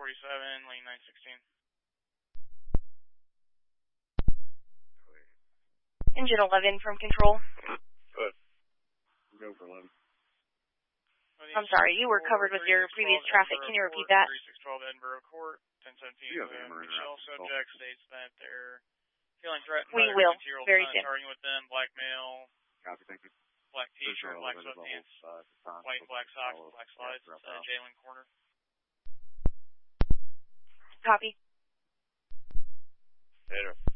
47, lane 916. Engine 11 from control. Good. Go for 11. I'm sorry, you were covered with your previous traffic. Can you repeat that? 3612 Edinburgh Court, 1017. Michelle subject states that they're feeling threatened by material targeting with them, blackmail. Copy, thank you. Black t-shirt, black sweatpants, white and black socks, black slides, Jalen corner. Copy. Later.